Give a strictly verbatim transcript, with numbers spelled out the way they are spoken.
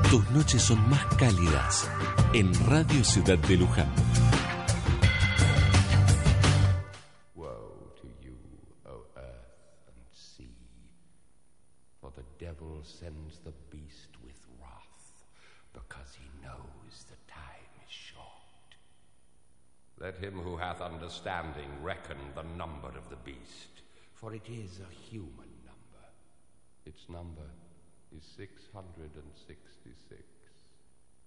Tus noches son más cálidas en Radio Ciudad de Luján. Woe to you, O earth and sea, for the devil sends the beast with wrath, because he knows the time is short. Let him who hath understanding reckon the number of the beast, for it is a human number. Its number is six hundred sixty-six.